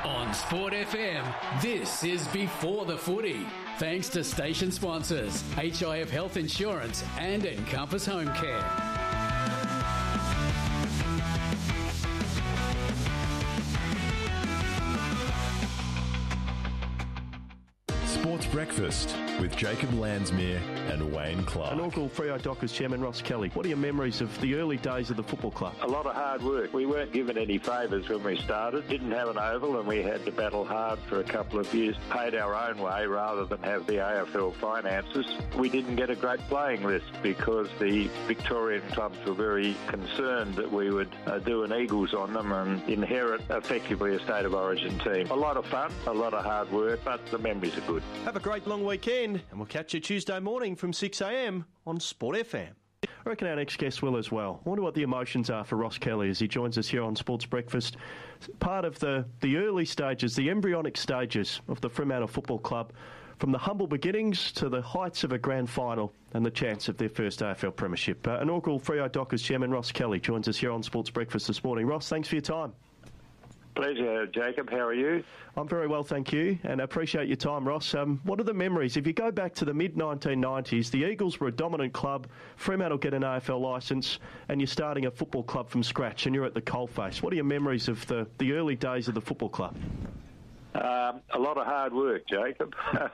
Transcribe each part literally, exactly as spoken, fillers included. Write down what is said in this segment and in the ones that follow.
On Sport F M, this is Before the Footy. Thanks to station sponsors, H I F Health Insurance and Encompass Home Care. Sports Breakfast with Jacob Landsmere and Wayne Clark. Inaugural Freo Dockers Chairman Ross Kelly. What are your memories of the early days of the football club? A lot of hard work. We weren't given any favours when we started. Didn't have an oval and we had to battle hard for a couple of years. Paid our own way rather than have the A F L finances. We didn't get a great playing list because the Victorian clubs were very concerned that we would uh, do an Eagles on them and inherit effectively a state of origin team. A lot of fun, a lot of hard work, but the memories are good. Have a great long weekend, and we'll catch you Tuesday morning from six a m on Sport F M. I reckon our next guest will as well. I wonder what the emotions are for Ross Kelly as he joins us here on Sports Breakfast. Part of the, the early stages, the embryonic stages of the Fremantle Football Club, from the humble beginnings to the heights of a grand final and the chance of their first A F L premiership. Uh, inaugural Freo Dockers Chairman Ross Kelly joins us here on Sports Breakfast this morning. Ross, thanks for your time. Pleasure, Jacob. How are you? I'm very well, thank you, and I appreciate your time, Ross. Um, what are the memories? If you go back to the mid nineteen nineties, the Eagles were a dominant club, Fremantle get an A F L licence, and you're starting a football club from scratch, and you're at the coalface. What are your memories of the, the early days of the football club? Um, a lot of hard work, Jacob.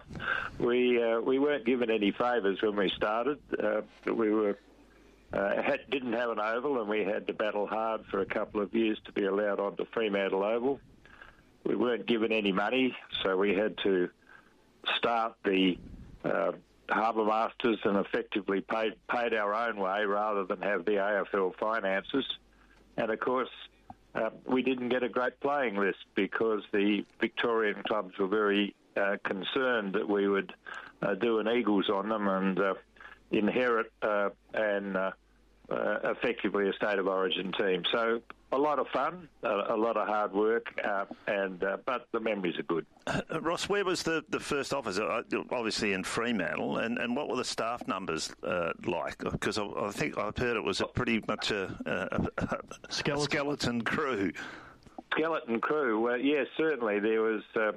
we uh, we weren't given any favours when we started. Uh, we were uh, had, didn't have an oval, and we had to battle hard for a couple of years to be allowed onto Fremantle Oval. We weren't given any money, so we had to start the uh, Harbour Masters and effectively paid paid our own way rather than have the A F L finances. And of course, uh, we didn't get a great playing list because the Victorian clubs were very uh, concerned that we would uh, do an Eagles on them and uh, inherit uh, and uh, uh, effectively a state of origin team. So a lot of fun, a, a lot of hard work, uh, and uh, but the memories are good. Uh, Ross, where was the, the first office? Uh, obviously in Fremantle, and, and what were the staff numbers uh, like? Because I, I think I've heard it was a pretty much a, a, a, skeleton. a skeleton crew. Skeleton crew, well, yes, certainly. There was... Uh,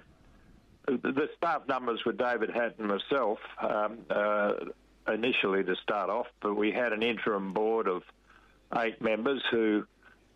the staff numbers were David Hatt and myself um, uh, initially to start off, but we had an interim board of eight members who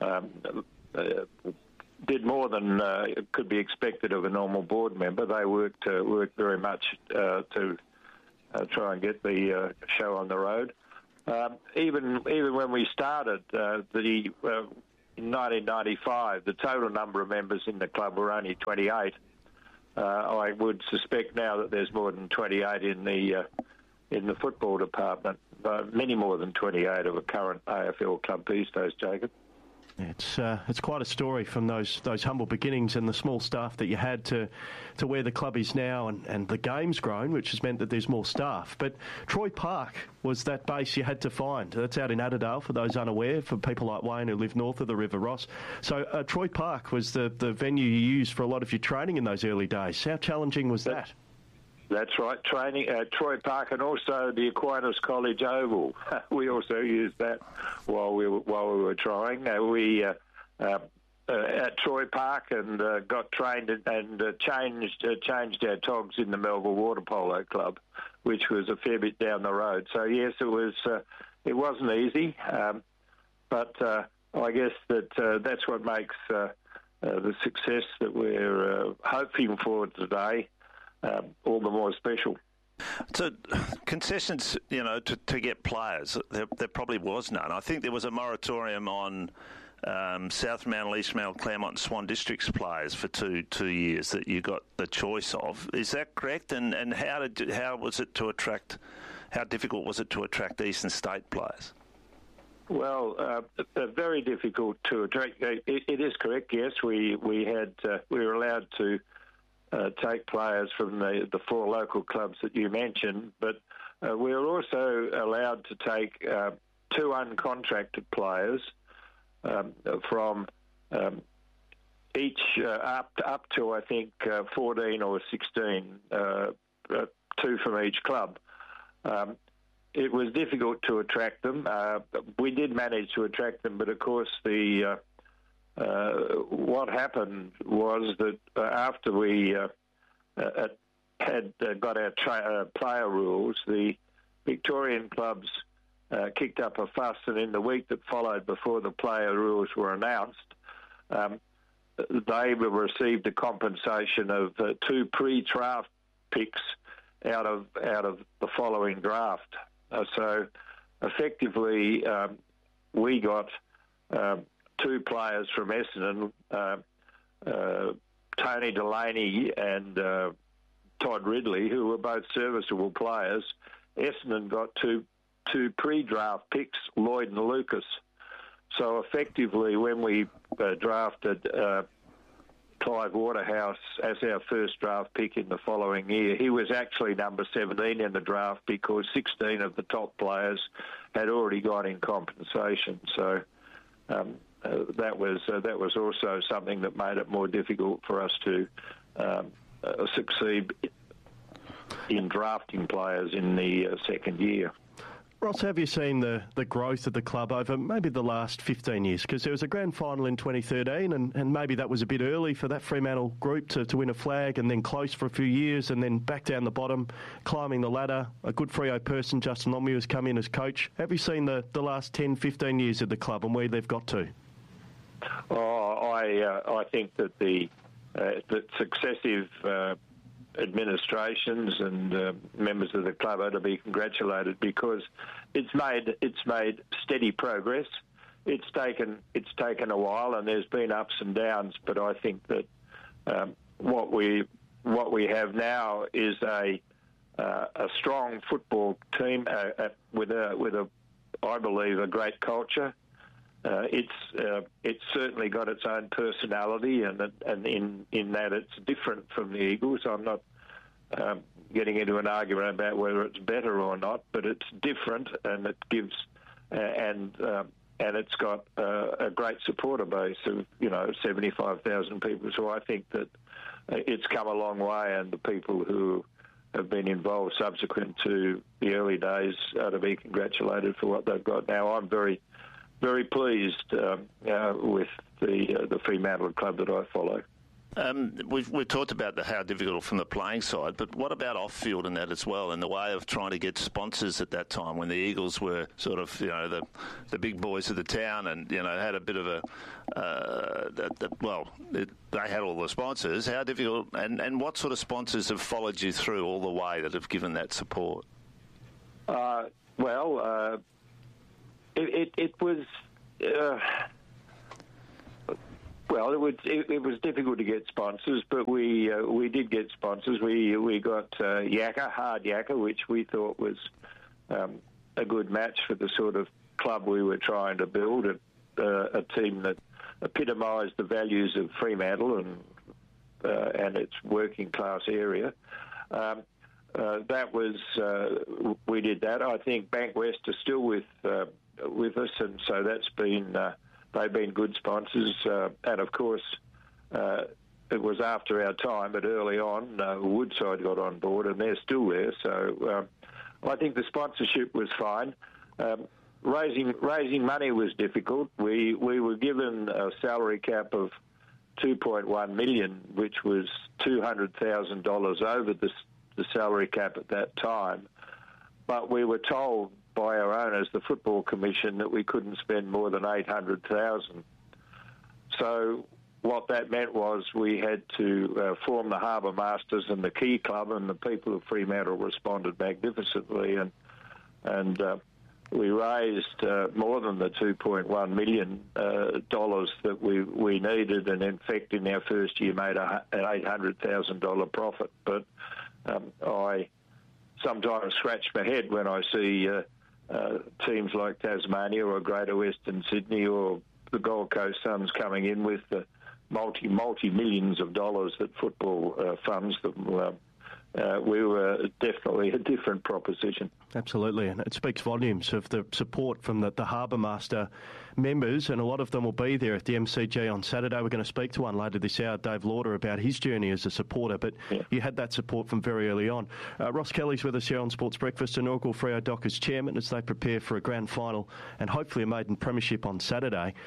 um, uh, did more than uh, could be expected of a normal board member. They worked uh, worked very much uh, to uh, try and get the uh, show on the road. Um, even even when we started, uh, the uh, in nineteen ninety-five, the total number of members in the club were only twenty-eight. Uh, I would suspect now that there's more than twenty-eight in the uh, in the football department, uh, many more than twenty-eight of a current A F L club these days, Jacob. It's uh, it's quite a story from those those humble beginnings and the small staff that you had to to where the club is now, and, and the game's grown, which has meant that there's more staff. But Troy Park was that base you had to find. That's out in Adderdale, for those unaware, for people like Wayne who live north of the River Ross. So uh, Troy Park was the, the venue you used for a lot of your training in those early days. How challenging was that? That's right, training at Troy Park, and also the Aquinas College Oval. We also used that while we were, while we were trying. Uh, we uh, uh, uh, at Troy Park and uh, got trained and, and uh, changed uh, changed our togs in the Melville Water Polo Club, which was a fair bit down the road. So yes, it was. Uh, it wasn't easy, um, but uh, I guess that uh, that's what makes uh, uh, the success that we're uh, hoping for today Um, all the more special. So, concessions, you know, to, to get players, there, there probably was none. I think there was a moratorium on um, South Fremantle, East Fremantle, Claremont and Swan Districts players for two two years that you got the choice of. Is that correct? And and how did how was it to attract? How difficult was it to attract Eastern State players? Well, uh, uh, very difficult to attract. It, it is correct. Yes, we we had uh, we were allowed to Uh, take players from the, the four local clubs that you mentioned, but uh, we were also allowed to take uh, two uncontracted players um, from um, each uh, up up to I think uh, fourteen or sixteen, uh, uh, two from each club. Um, it was difficult to attract them. Uh, we did manage to attract them, but of course the uh, uh, what happened was that uh, after we uh, uh, had uh, got our tra- uh, player rules, the Victorian clubs uh, kicked up a fuss, and in the week that followed before the player rules were announced, um, they received a compensation of uh, two pre-draft picks out of out of the following draft. Uh, so effectively, um, we got uh, two players from Essendon, uh, uh, Tony Delaney and uh, Todd Ridley, who were both serviceable players. Essendon got two two pre-draft picks, Lloyd and Lucas. So effectively, when we uh, drafted uh, Clive Waterhouse as our first draft pick in the following year, he was actually number seventeen in the draft because sixteen of the top players had already got in compensation. So um, uh, that was uh, that was also something that made it more difficult for us to um, uh, succeed in drafting players in the uh, second year. Ross, have you seen the, the growth of the club over maybe the last fifteen years? Because there was a grand final in twenty thirteen, and, and maybe that was a bit early for that Fremantle group to, to win a flag, and then close for a few years, and then back down the bottom, climbing the ladder. A good Freo person, Justin Longmuir, has come in as coach. Have you seen the, the last ten, fifteen years of the club and where they've got to? Oh, I uh, I think that the uh, that successive uh, administrations and uh, members of the club are to be congratulated because it's made it's made steady progress. It's taken it's taken a while, and there's been ups and downs. But I think that um, what we what we have now is a uh, a strong football team uh, uh, with a with a I believe a great culture. Uh, it's uh, it's certainly got its own personality, and and in, in that it's different from the Eagles. I'm not um, getting into an argument about whether it's better or not, but it's different, and it gives uh, and uh, and it's got uh, a great supporter base of you know seventy-five thousand people. So I think that uh, it's come a long way, and the people who have been involved subsequent to the early days are to be congratulated for what they've got now. I'm very Very pleased um, uh, with the uh, the Fremantle club that I follow. Um, we've, we've talked about the, how difficult from the playing side, but what about off-field and that as well, in the way of trying to get sponsors at that time when the Eagles were sort of, you know, the the big boys of the town and, you know, had a bit of a, uh, the, the, well, it, they had all the sponsors. How difficult, and, and what sort of sponsors have followed you through all the way that have given that support? Uh, well, uh, It, it, it was, uh, well, it was it, it was difficult to get sponsors, but we uh, we did get sponsors. We we got uh, Yakka, Hard Yakka, which we thought was um, a good match for the sort of club we were trying to build, a, uh, a team that epitomised the values of Fremantle and uh, and its working class area. Um, uh, that was uh, we did that. I think Bankwest are still with. Uh, with us, and so that's been uh, they've been good sponsors, uh, and of course uh, it was after our time, but early on uh, Woodside got on board, and they're still there. So um, I think the sponsorship was fine. Um, raising raising money was difficult. We we were given a salary cap of two point one million, which was two hundred thousand dollars over the the salary cap at that time, but we were told by our owners, the Football Commission, that we couldn't spend more than eight hundred thousand dollars. So what that meant was we had to uh, form the Harbour Masters and the Key Club, and the people of Fremantle responded magnificently, and and uh, we raised uh, more than the two point one million dollars uh, that we, we needed, and in fact in our first year made a, an eight hundred thousand dollars profit. But um, I sometimes scratch my head when I see uh, Uh, teams like Tasmania or Greater Western Sydney or the Gold Coast Suns coming in with the multi, multi-millions of dollars that football uh, funds them. Uh, uh, we were definitely a different proposition. Absolutely, and it speaks volumes of the support from the, the Harbour Master members, and a lot of them will be there at the M C G on Saturday. We're going to speak to one later this hour, Dave Lauder, about his journey as a supporter, but yeah. You had that support from very early on. Uh, Ross Kelly's with us here on Sports Breakfast, inaugural Freo Dockers chairman as they prepare for a grand final and hopefully a maiden premiership on Saturday.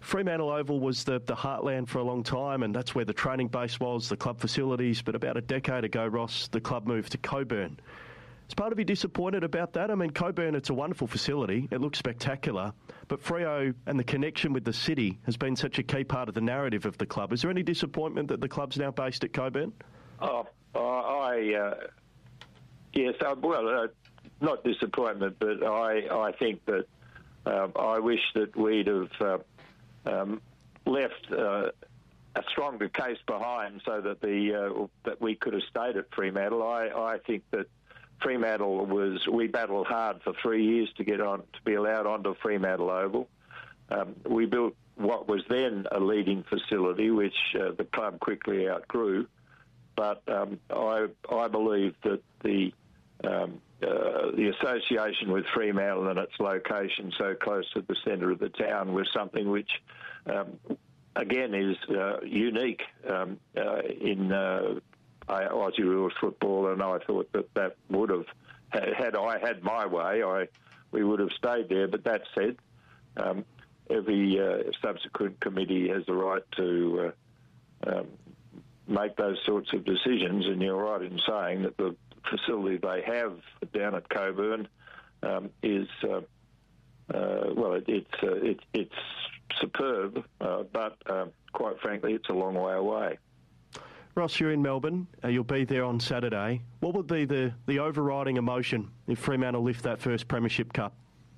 Fremantle Oval was the, the heartland for a long time, and that's where the training base was, the club facilities. But about a decade ago, Ross, the club moved to Coburn. Is part of you disappointed about that? I mean, Coburn, it's a wonderful facility. It looks spectacular. But Freo and the connection with the city has been such a key part of the narrative of the club. Is there any disappointment that the club's now based at Coburn? Oh, I, uh, yes, I, well, uh, not disappointment, but I, I think that uh, I wish that we'd have uh, um, left uh, a stronger case behind so that the uh, that we could have stayed at Fremantle. I, I think that Fremantle was, we battled hard for three years to get on, to be allowed onto Fremantle Oval. Um, we built what was then a leading facility, which uh, the club quickly outgrew. But um, I, I believe that the um, uh, the association with Fremantle and its location so close to the centre of the town was something which, um, again, is uh, unique um, uh, in uh, Aussie rules football, and I thought that that would have, had I had my way, I we would have stayed there. But that said, um, every uh, subsequent committee has the right to uh, um, make those sorts of decisions, and you're right in saying that the facility they have down at Coburn um, is, uh, uh, well, it, it's uh, it, it's superb, uh, but uh, quite frankly, it's a long way away. Ross, you're in Melbourne. Uh, you'll be there on Saturday. What would be the, the overriding emotion if Fremantle lift that first Premiership Cup?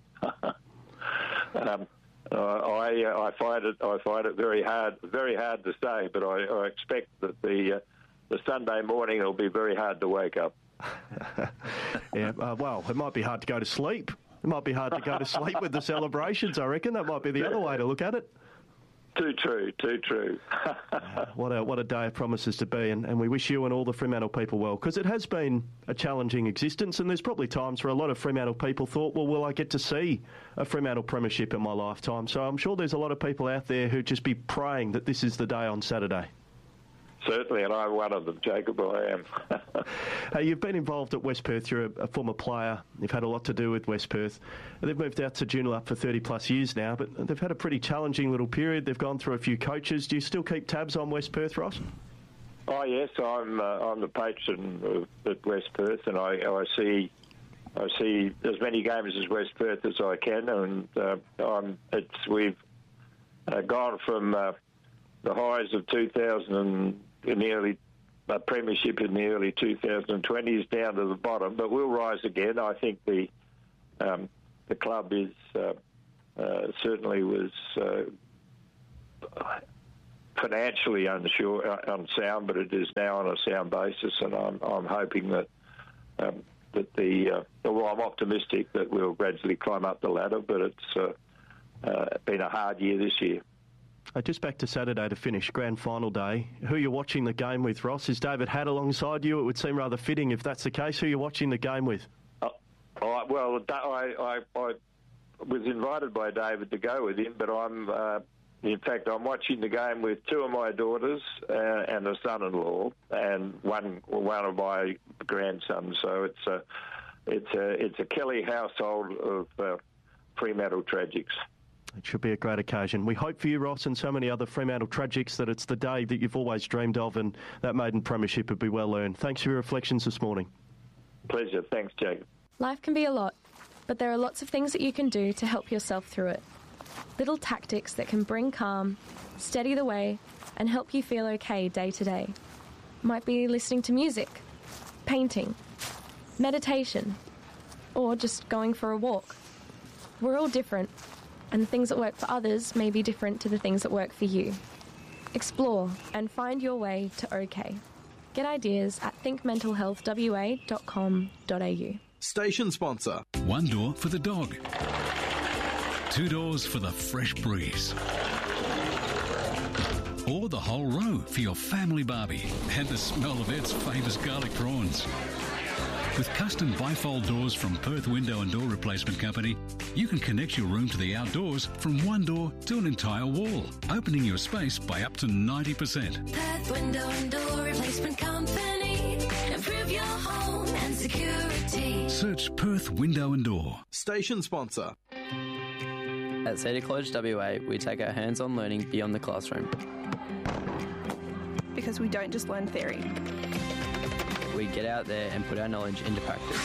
um, uh, I uh, I find it I find it very hard very hard to say, but I, I expect that the uh, the Sunday morning will be very hard to wake up. yeah, uh, well, it might be hard to go to sleep. It might be hard to go to sleep with the celebrations. I reckon that might be the other way to look at it. Too true, too true. uh, what a what a day it promises to be, and, and we wish you and all the Fremantle people well, because it has been a challenging existence, and there's probably times where a lot of Fremantle people thought, well, will I get to see a Fremantle premiership in my lifetime? So I'm sure there's a lot of people out there who'd just be praying that this is the day on Saturday. Certainly, and I'm one of them, Jacob, I am. Hey, you've been involved at West Perth. You're a, a former player. You've had a lot to do with West Perth. They've moved out to Joondalup for thirty plus years now, but they've had a pretty challenging little period. They've gone through a few coaches. Do you still keep tabs on West Perth, Ross? Oh, yes, I'm uh, I'm the patron of, at West Perth, and I, I see I see as many games as West Perth as I can, and uh, I'm, it's we've uh, gone from uh, the highs of two thousand and in the early uh, premiership in the early two thousand twenties down to the bottom, but we'll rise again. I think the um, the club is uh, uh, certainly was uh, financially unsure, uh, unsound, but it is now on a sound basis, and I'm I'm hoping that um, that the uh, well, I'm optimistic that we'll gradually climb up the ladder, but it's uh, uh, been a hard year this year. Uh, just back to Saturday to finish, grand final day. Who you're watching the game with, Ross? Is David Hatt alongside you? It would seem rather fitting if that's the case. Who you're watching the game with? Uh, oh, well, I, I, I was invited by David to go with him, but I'm, uh, in fact, I'm watching the game with two of my daughters uh, and a son-in-law, and one one of my grandsons. So it's a it's a it's a Kelly household of uh, Fremantle tragics. It should be a great occasion. We hope for you, Ross, and so many other Fremantle tragics that it's the day that you've always dreamed of, and that maiden premiership would be well earned. Thanks for your reflections this morning. Pleasure. Thanks, Jacob. Life can be a lot, but there are lots of things that you can do to help yourself through it. Little tactics that can bring calm, steady the way, and help you feel okay day to day. Might be listening to music, painting, meditation, or just going for a walk. We're all different, and the things that work for others may be different to the things that work for you. Explore and find your way to OK. Get ideas at think mental health w a dot com dot a u. Station sponsor. One door for the dog. Two doors for the fresh breeze. Or the whole row for your family barbie and the smell of Ed's famous garlic prawns. With custom bifold doors from Perth Window and Door Replacement Company, you can connect your room to the outdoors from one door to an entire wall, opening your space by up to ninety percent. Perth Window and Door Replacement Company. Improve your home and security. Search Perth Window and Door. Station sponsor. At Cedar College W A, we take our hands-on learning beyond the classroom. Because we don't just learn theory. We get out there and put our knowledge into practice.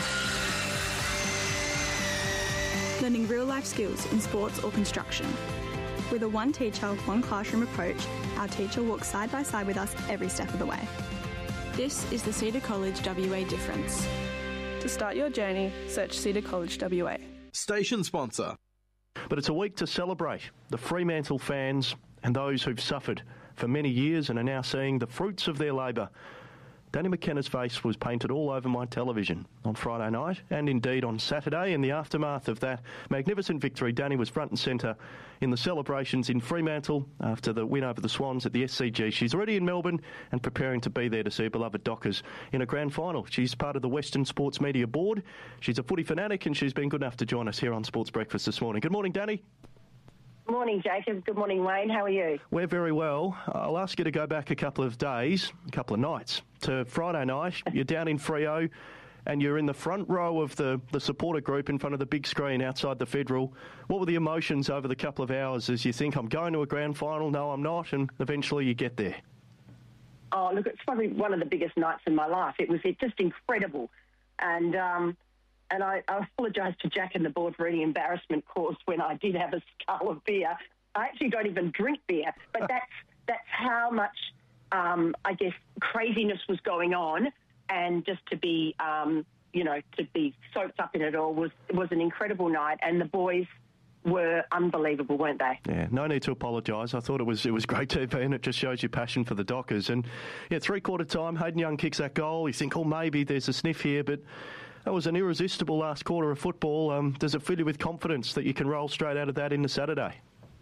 Learning real-life skills in sports or construction. With a one teacher, one classroom approach, our teacher walks side by side with us every step of the way. This is the Cedar College W A difference. To start your journey, search Cedar College W A. Station sponsor. But it's a week to celebrate the Fremantle fans and those who've suffered for many years and are now seeing the fruits of their labour. Danny McKenna's face was painted all over my television on Friday night and indeed on Saturday. In the aftermath of that magnificent victory, Danny was front and centre in the celebrations in Fremantle after the win over the Swans at the S C G. She's already in Melbourne and preparing to be there to see her beloved Dockers in a grand final. She's part of the Western Sports Media Board. She's a footy fanatic and she's been good enough to join us here on Sports Breakfast this morning. Good morning, Danny. Good morning, Jacob. Good morning, Wayne. How are you? We're very well. I'll ask you to go back a couple of days, a couple of nights, to Friday night. You're down in Freo and you're in the front row of the, the supporter group in front of the big screen outside the Federal. What were the emotions over the couple of hours as you think, I'm going to a grand final, no, I'm not, and eventually you get there? Oh, look, it's probably one of the biggest nights in my life. It was just incredible. And... um And I, I apologise to Jack and the board for any embarrassment caused when I did have a scull of beer. I actually don't even drink beer, but that's that's how much, um, I guess, craziness was going on, and just to be, um, you know, to be soaked up in it all was was an incredible night, and the boys were unbelievable, weren't they? Yeah, no need to apologise. I thought it was it was great T V, and it just shows your passion for the Dockers. And yeah, three quarter time, Hayden Young kicks that goal. You think, oh, maybe there's a sniff here, but that was an irresistible last quarter of football. Um, does it fill you with confidence that you can roll straight out of that into Saturday?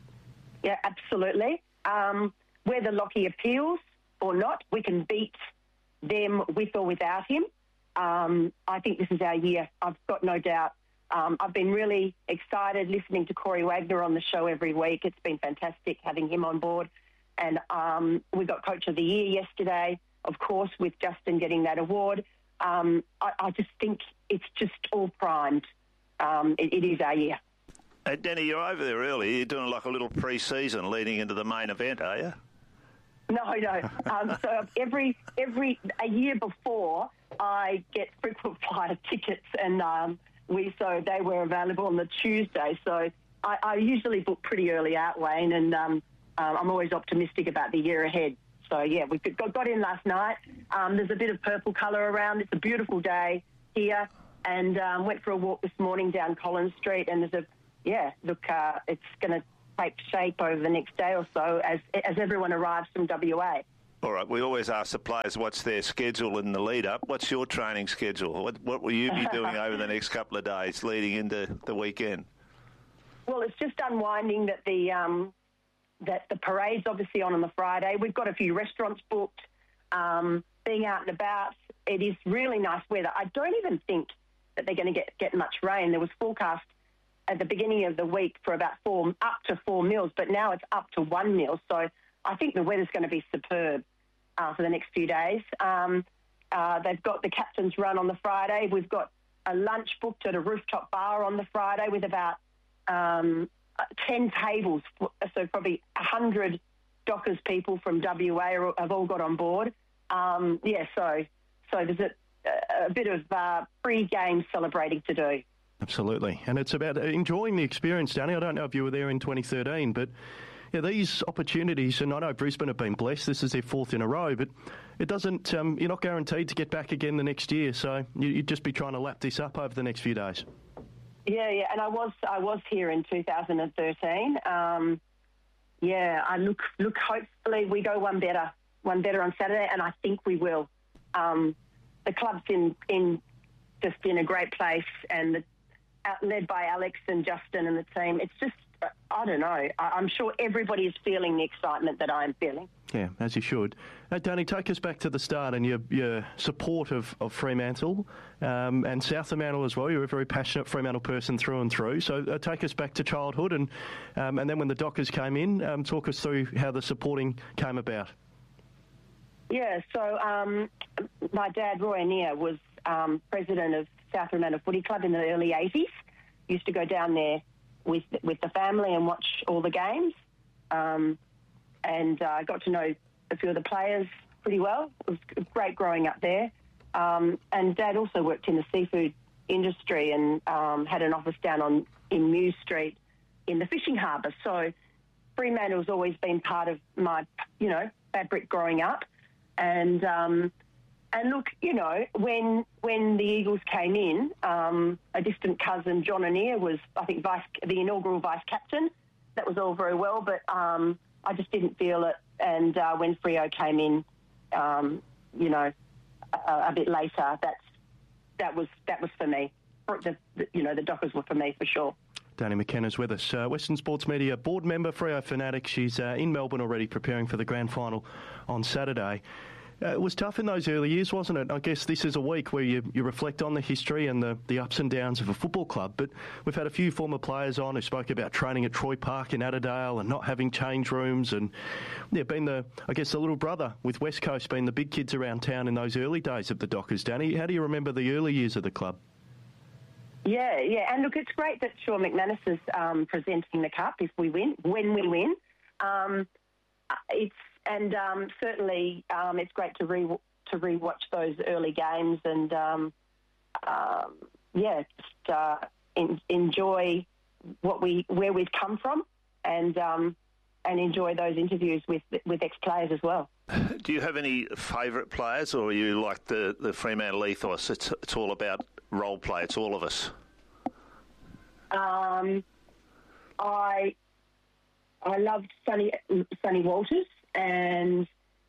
Yeah, absolutely. Um, whether Lockie appeals or not, we can beat them with or without him. Um, I think this is our year. I've got no doubt. Um, I've been really excited listening to Corey Wagner on the show every week. It's been fantastic having him on board. And um, we got Coach of the Year yesterday, of course, with Justin getting that award. Um, I, I just think it's just all primed. Um, it, it is our year. Hey, Danny, you're over there early. You're doing like a little pre-season leading into the main event, are you? No, no. Um, so every every a year before, I get frequent flyer tickets, and um, we so they were available on the Tuesday. So I, I usually book pretty early out, Wayne, and um, um, I'm always optimistic about the year ahead. So, yeah, we got, got in last night. Um, there's a bit of purple colour around. It's a beautiful day here. And um, went for a walk this morning down Collins Street. And there's a, yeah, look, uh, it's going to take shape over the next day or so as as everyone arrives from W A. All right, we always ask the players what's their schedule in the lead-up. What's your training schedule? What, what will you be doing over the next couple of days leading into the weekend? Well, it's just unwinding that the... Um, that the parade's obviously on on the Friday. We've got a few restaurants booked, um, being out and about. It is really nice weather. I don't even think that they're going to get, get much rain. There was forecast at the beginning of the week for about four, up to four mils, but now it's up to one mil. So I think the weather's going to be superb uh, for the next few days. Um, uh, they've got the captain's run on the Friday. We've got a lunch booked at a rooftop bar on the Friday with about... Um, ten tables, so probably one hundred Dockers people from W A have all got on board. Um, yeah, so so there's a, a bit of uh, pre-game celebrating to do. Absolutely, and it's about enjoying the experience, Danny. I don't know if you were there in twenty thirteen, but yeah, these opportunities, and I know Brisbane have been blessed, this is their fourth in a row, but it doesn't, um, you're not guaranteed to get back again the next year, so you, you'd just be trying to lap this up over the next few days. Yeah, yeah, and I was I was here in two thousand thirteen. Um, yeah, I look look. Hopefully, we go one better, one better on Saturday, and I think we will. Um, the club's in in just in a great place, and the, led by Alex and Justin and the team. It's just I don't know. I, I'm sure everybody is feeling the excitement that I'm feeling. Yeah, as you should. Now, Danny, take us back to the start and your, your support of, of Fremantle um, and South Fremantle as well. You're a very passionate Fremantle person through and through. So uh, take us back to childhood and um, and then when the Dockers came in, um, talk us through how the supporting came about. Yeah, so um, my dad, Roy Anea, was um, president of South Fremantle Footy Club in the early eighties. Used to go down there with with the family and watch all the games. Um, and I uh, got to know a few of the players pretty well. It was great growing up there. Um, and Dad also worked in the seafood industry and um, had an office down on in Mews Street in the fishing harbour. So Fremantle's always been part of my, you know, fabric growing up. And um, and look, you know, when when the Eagles came in, um, a distant cousin, John Annear, was, I think, vice the inaugural vice captain. That was all very well, but um, I just didn't feel it. And uh, when Freo came in, um, you know, a, a bit later, that's that was that was for me. The, the, you know, the Dockers were for me for sure. Dani McKenna's with us, uh, Western Sports Media board member, Freo fanatic. She's uh, in Melbourne already, preparing for the grand final on Saturday. Uh, it was tough in those early years, wasn't it? I guess this is a week where you, you reflect on the history and the, the ups and downs of a football club, but we've had a few former players on who spoke about training at Troy Park in Adderale and not having change rooms, and yeah, being the, I guess, the little brother with West Coast being the big kids around town in those early days of the Dockers. Dani, how do you remember the early years of the club? Yeah, yeah, and look, it's great that Sean McManus is um, presenting the cup if we win, when we win. Um, it's and um, certainly um, it's great to re to rewatch those early games and um, um, yeah, just uh, in, enjoy what we where we've come from and um, and enjoy those interviews with with ex players as well. Do you have any favourite players, or are you like the the Fremantle ethos? It's it's all about role play. It's all of us. Um, I I loved Sonny Sonny Walters, and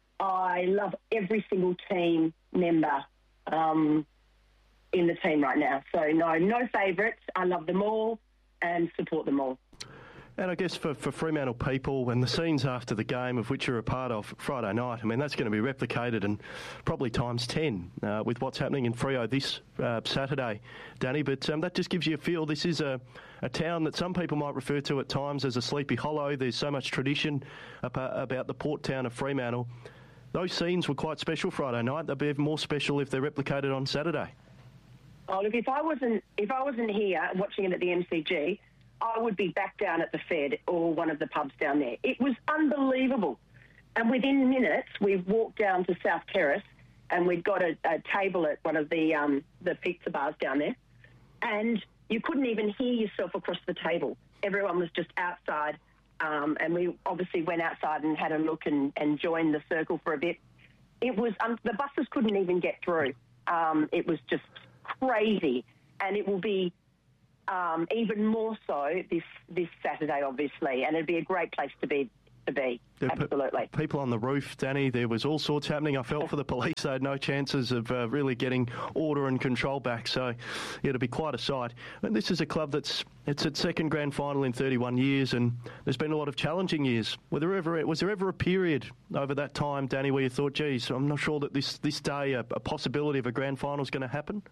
I love every single team member um, in the team right now. So no, no favourites. I love them all and support them all. And I guess for, for Fremantle people, and the scenes after the game, of which you're a part of Friday night, I mean, that's going to be replicated and probably times ten uh, with what's happening in Freo this uh, Saturday, Dani. But um, that just gives you a feel. This is a, a town that some people might refer to at times as a Sleepy Hollow. There's so much tradition about, about the port town of Fremantle. Those scenes were quite special Friday night. They'll be even more special if they're replicated on Saturday. Oh, look, if I wasn't if I wasn't here watching it at the M C G, I would be back down at the Fed or one of the pubs down there. It was unbelievable. And within minutes, we walked down to South Terrace and we'd got a, a table at one of the um, the pizza bars down there. And you couldn't even hear yourself across the table. Everyone was just outside. Um, and we obviously went outside and had a look and, and joined the circle for a bit. It was, um, the buses couldn't even get through. Um, it was just crazy. And it will be Um, even more so this this Saturday, obviously, and it'd be a great place to be. To be there absolutely. P- people on the roof, Dani. There was all sorts happening. I felt for the police; they had no chances of uh, really getting order and control back. So, yeah, it'll be quite a sight. And this is a club that's it's its second grand final in thirty-one years, and there's been a lot of challenging years. Were there ever was there ever a period over that time, Dani, where you thought, "Geez, I'm not sure that this this day a, a possibility of a grand final is going to happen"?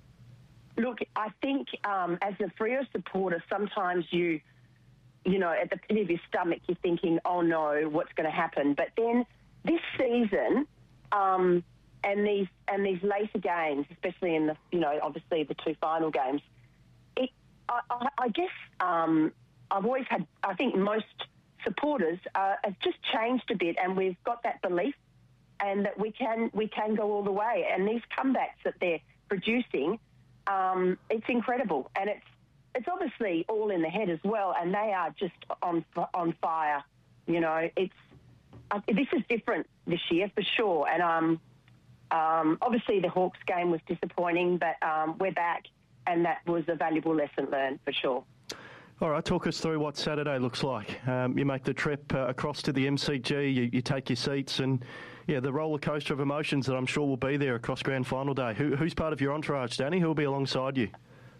Look, I think um, as a Freo supporter, sometimes you, you know, at the pit of your stomach, you're thinking, oh no, what's going to happen? But then this season um, and these and these later games, especially in the, you know, obviously the two final games, it, I, I, I guess um, I've always had, I think most supporters uh, have just changed a bit, and we've got that belief and that we can we can go all the way. And these comebacks that they're producing, Um, it's incredible, and it's it's obviously all in the head as well, and they are just on on fire. You know, it's uh, this is different this year for sure, and um, um, obviously the Hawks game was disappointing, but um, we're back, and that was a valuable lesson learned for sure. All right, talk us through what Saturday looks like. Um, you make the trip uh, across to the M C G, you, you take your seats, and yeah, the roller coaster of emotions that I'm sure will be there across grand final day. Who, who's part of your entourage, Dani? Who will be alongside you?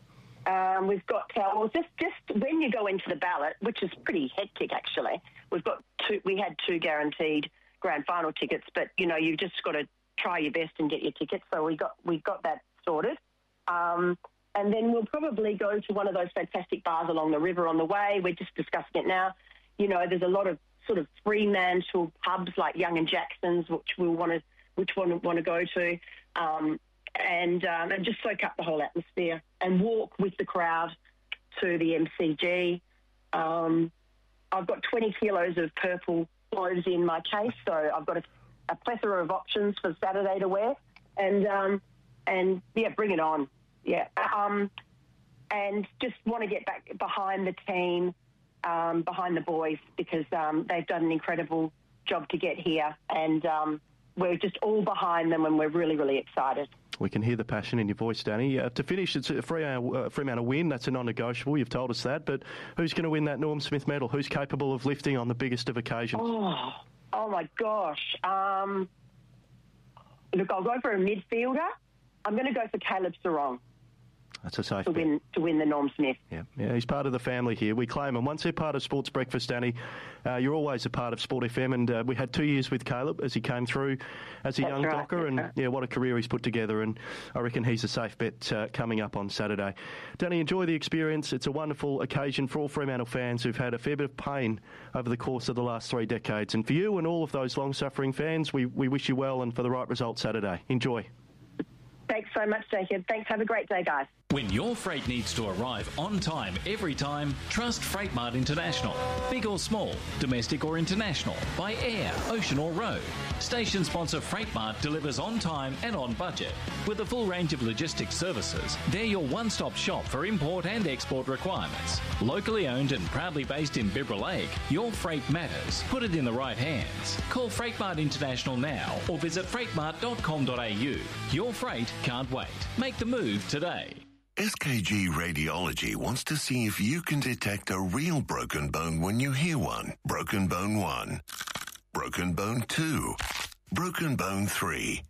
Um, we've got uh, well, just just when you go into the ballot, which is pretty hectic actually. We've got two. We had two guaranteed grand final tickets, but you know you've just got to try your best and get your tickets. So we got we got that sorted. Um, And then we'll probably go to one of those fantastic bars along the river on the way. We're just discussing it now. You know, there's a lot of sort of Fremantle pubs like Young and Jackson's, which we'll want to, which one want to go to, um, and um, and just soak up the whole atmosphere and walk with the crowd to the M C G. Um, I've got twenty kilos of purple clothes in my case, so I've got a, a plethora of options for Saturday to wear. And, um, and yeah, bring it on. Yeah. Um, and just want to get back behind the team, um, behind the boys, because um, they've done an incredible job to get here. And um, we're just all behind them, and we're really, really excited. We can hear the passion in your voice, Danny. Uh, to finish, it's a Fremantle, uh, Fremantle win. That's a non-negotiable. You've told us that. But who's going to win that Norm Smith medal? Who's capable of lifting on the biggest of occasions? Oh, oh my gosh. Um, look, I'll go for a midfielder. I'm going to go for Caleb Sarong. That's a safe to bet. win to win the Norm Smith. Yeah, yeah, he's part of the family here. We claim him. Once they're part of Sports Breakfast, Danny, uh, you're always a part of Sport F M, and uh, we had two years with Caleb as he came through as a That's young right, docker, and right. yeah, what a career he's put together, and I reckon he's a safe bet uh, coming up on Saturday. Danny, enjoy the experience. It's a wonderful occasion for all Fremantle fans who've had a fair bit of pain over the course of the last three decades, and for you and all of those long-suffering fans, we, we wish you well and for the right result Saturday. Enjoy. Thanks so much, Jacob. Thanks. Have a great day, guys. When your freight needs to arrive on time every time, trust Freightmart International. Big or small, domestic or international, by air, ocean or road. Station sponsor Freightmart delivers on time and on budget. With a full range of logistics services, they're your one-stop shop for import and export requirements. Locally owned and proudly based in Bibra Lake, your freight matters. Put it in the right hands. Call Freightmart International now or visit freightmart dot com dot a u. Your freight can't wait. Make the move today. S K G Radiology wants to see if you can detect a real broken bone when you hear one. Broken bone one. Broken bone two. Broken bone three.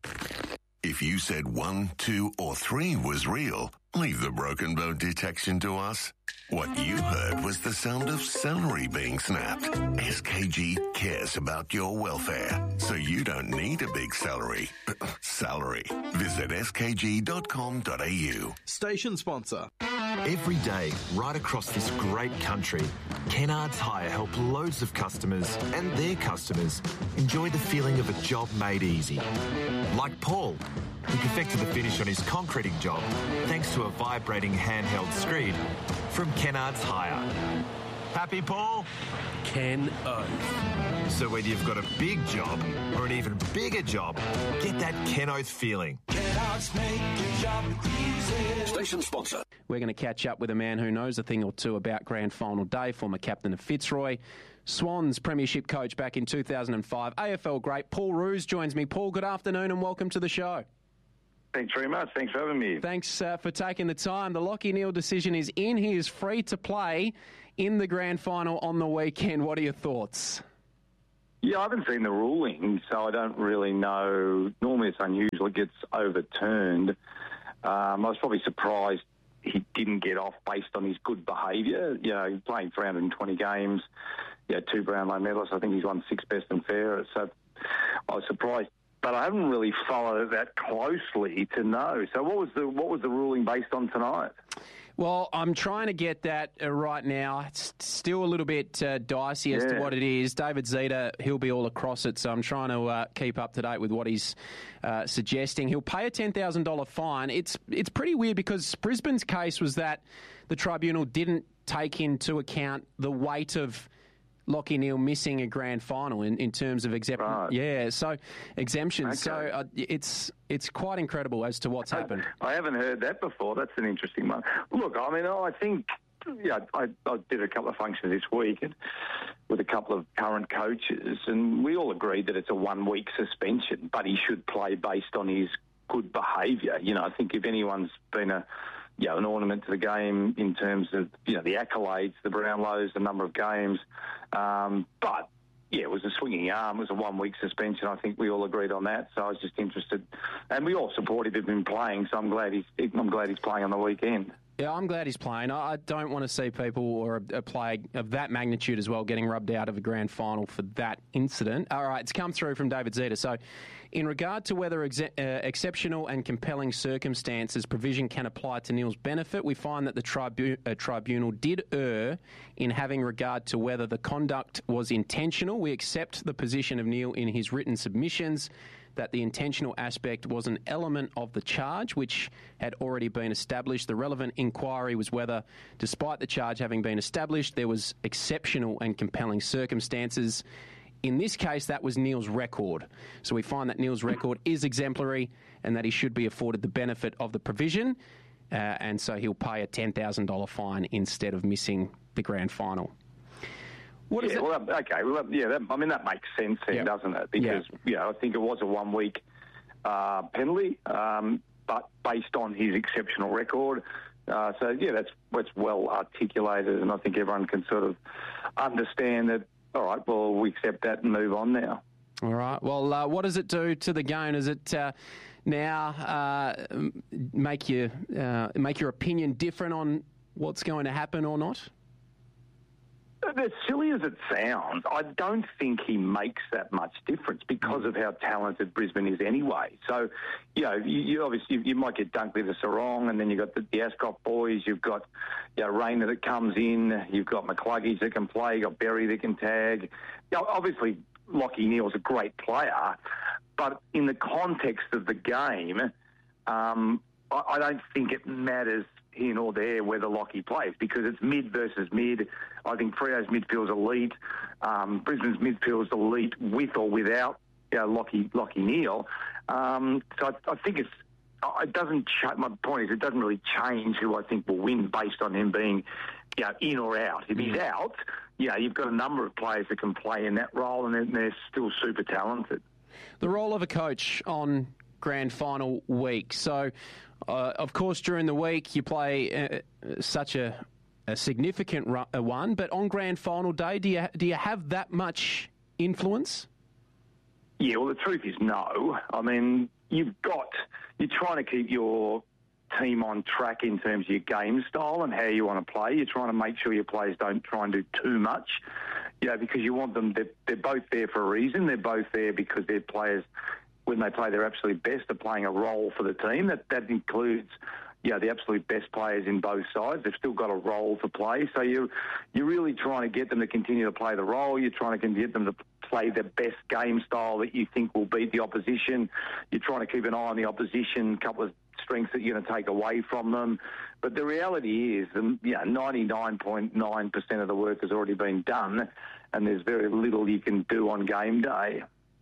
If you said one, two, or three was real, leave the broken bone detection to us. What you heard was the sound of celery being snapped. S K G cares about your welfare, so you don't need a big celery. Salary. Visit s k g dot com dot a u. Station sponsor. Every day, right across this great country, Kennards Hire help loads of customers and their customers enjoy the feeling of a job made easy. Like Paul, who perfected the finish on his concreting job thanks to a vibrating handheld screed from Kennards Hire. Happy, Paul? Ken Oath. So whether you've got a big job or an even bigger job, get that Ken Oath feeling. Kennards make your job easy. Station sponsor. We're going to catch up with a man who knows a thing or two about Grand Final Day, former captain of Fitzroy, Swans premiership coach back in two thousand five, A F L great Paul Roos joins me. Paul, good afternoon and welcome to the show. Thanks very much. Thanks for having me. Thanks uh, for taking the time. The Lachie Neale decision is in. He is free to play in the Grand Final on the weekend. What are your thoughts? Yeah, I haven't seen the ruling, so I don't really know. Normally it's unusual it gets overturned. Um, I was probably surprised he didn't get off based on his good behaviour. You know, he's playing three hundred twenty games, you know, two Brownlow medals. I think he's won six best and fairest. So I was surprised. But I haven't really followed that closely to know. So what was the what was the ruling based on tonight? Well, I'm trying to get that uh, right now. It's still a little bit uh, dicey as yeah. to what it is. David Zeta, he'll be all across it, so I'm trying to uh, keep up to date with what he's uh, suggesting. He'll pay a ten thousand dollars fine. It's it's pretty weird because Brisbane's case was that the tribunal didn't take into account the weight of Lachie Neale missing a grand final in, in terms of exemption. Right. Yeah, so exemptions. Okay. So uh, it's it's quite incredible as to what's I, happened. I haven't heard that before. That's an interesting one. Look, I mean, I think, yeah, I, I did a couple of functions this week and, with a couple of current coaches, and we all agreed that it's a one-week suspension, but he should play based on his good behaviour. You know, I think if anyone's been a you know, an ornament to the game in terms of, you know, the accolades, the Brownlows, the number of games. Um, but, yeah, it was a swinging arm. It was a one-week suspension. I think we all agreed on that. So I was just interested. And we all supportive of him playing, so I'm glad he's, I'm glad he's playing on the weekend. Yeah, I'm glad he's playing. I don't want to see people or a, a player of that magnitude as well getting rubbed out of a grand final for that incident. All right, it's come through from David Zeta. So, in regard to whether exe- uh, exceptional and compelling circumstances provision can apply to Neale's benefit, we find that the tribu- uh, tribunal did err in having regard to whether the conduct was intentional. We accept the position of Neale in his written submissions that the intentional aspect was an element of the charge which had already been established. The relevant inquiry was whether, despite the charge having been established, there was exceptional and compelling circumstances. In this case, that was Neil's record. So we find that Neil's record is exemplary and that he should be afforded the benefit of the provision, uh, and so he'll pay a ten thousand dollars fine instead of missing the grand final. What yeah, is it? Well, okay, well, yeah, that, I mean, that makes sense then, Yep. doesn't it? Because, Yeah. you know, I think it was a one-week uh, penalty, um, but based on his exceptional record. Uh, so, yeah, that's, that's well articulated, and I think everyone can sort of understand that, all right, well, we accept that and move on now. All right. Well, uh, what does it do to the game? Does it uh, now uh, make you uh, make your opinion different on what's going to happen or not? As silly as it sounds, I don't think he makes that much difference because of how talented Brisbane is anyway. So, you know, you, you obviously you, you might get Dunkley to Sarong, and then you've got the, the Ascot boys, you've got, you know, Rayner that comes in, you've got McCluggage that can play, you've got Berry that can tag. You know, obviously, Lachie Neale's a great player, but in the context of the game, um, I, I don't think it matters here nor there whether Lachie plays, because it's mid versus mid. I think Freo's midfield's elite. Um, Brisbane's midfield's elite with or without, you know, Lachie, Lachie Neale. Um, so I, I think it's, it doesn't, ch- my point is it doesn't really change who I think will win based on him being, you know, in or out. If he's out, yeah, you've got a number of players that can play in that role, and they're, they're still super talented. The role of a coach on grand final week. So, uh, of course, during the week you play uh, such a, a significant ru- uh, one, but on grand final day, do you do you have that much influence? Yeah, well, the truth is no. I mean, you've got you're trying to keep your team on track in terms of your game style and how you want to play. You're trying to make sure your players don't try and do too much, you know, because you want them. They're, they're both there for a reason. They're both there because they're players. When they play their absolute best, they're playing a role for the team. That that includes, you know, the absolute best players in both sides. They've still got a role to play. So you're, you're really trying to get them to continue to play the role. You're trying to get them to play their best game style that you think will beat the opposition. You're trying to keep an eye on the opposition, a couple of strengths that you're going to take away from them. But the reality is, um, you know, ninety-nine point nine percent of the work has already been done, and there's very little you can do on game day.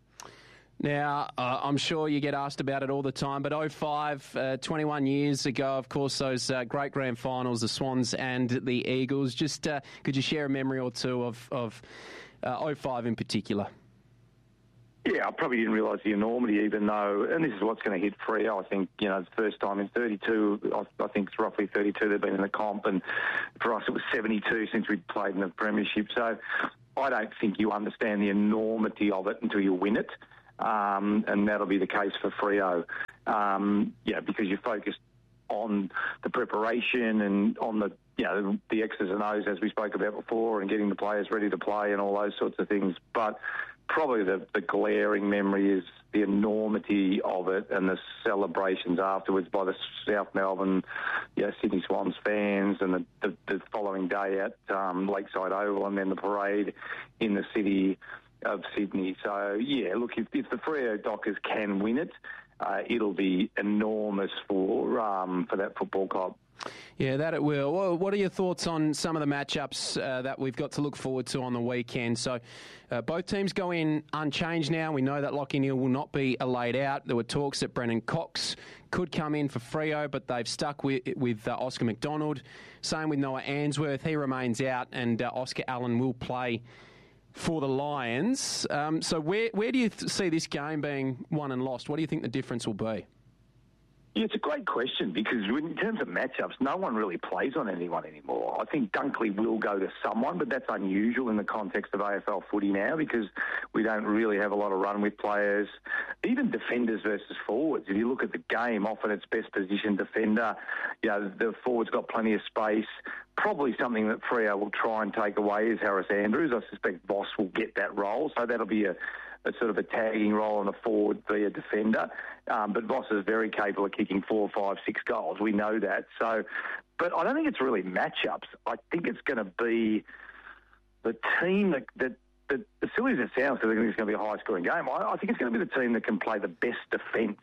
Now, uh, I'm sure you get asked about it all the time, but oh five, uh, twenty-one years ago, of course, those uh, great grand finals, the Swans and the Eagles. Just uh, could you share a memory or two of, of uh, oh five in particular? Yeah, I probably didn't realise the enormity, even though, and this is what's going to hit Freo, I think, you know, the first time in thirty-two, I, I think it's roughly thirty-two they've been in the comp, and for us it was seventy-two since we played in the premiership. So I don't think you understand the enormity of it until you win it. Um, and that'll be the case for Freo, um, yeah, because you're focused on the preparation and on the, you know, the X's and O's, as we spoke about before, and getting the players ready to play and all those sorts of things. But probably the, the glaring memory is the enormity of it and the celebrations afterwards by the South Melbourne, you know, Sydney Swans fans, and the, the, the following day at um, Lakeside Oval, and then the parade in the city of Sydney. So, yeah, look, if, if the Freo Dockers can win it, uh, it'll be enormous for um, for that football club. Yeah, that it will. Well, what are your thoughts on some of the matchups uh, that we've got to look forward to on the weekend? So uh, both teams go in unchanged now. We know that Lachie Neale will not be laid out. There were talks that Brennan Cox could come in for Freo, but they've stuck with, with uh, Oscar McDonald. Same with Noah Answorth. He remains out, and uh, Oscar Allen will play for the Lions. Um, so where where do you th- see this game being won and lost? What do you think the difference will be? Yeah, it's a great question, because in terms of matchups, no one really plays on anyone anymore. I think Dunkley will go to someone, but that's unusual in the context of A F L footy now, because we don't really have a lot of run with players. Even defenders versus forwards. If you look at the game, often it's best positioned defender. You know, the forward's got plenty of space. Probably something that Freo will try and take away is Harris Andrews. I suspect Voss will get that role, so that'll be a a sort of a tagging role on the forward via defender. Um, but Voss is very capable of kicking four, five, six goals. We know that. So, but I don't think it's really matchups. I think it's going to be the team that, that but as silly as it sounds, because I think it's going to be a high-scoring game, I, I think it's going to be the team that can play the best defence